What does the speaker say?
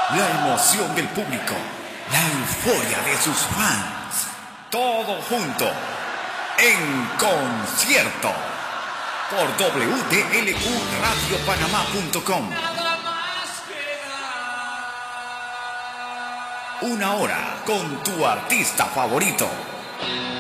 la emoción del público, la euforia de sus fans. Todo junto, en concierto, por wdluradiopanamá.com. Una hora con tu artista favorito.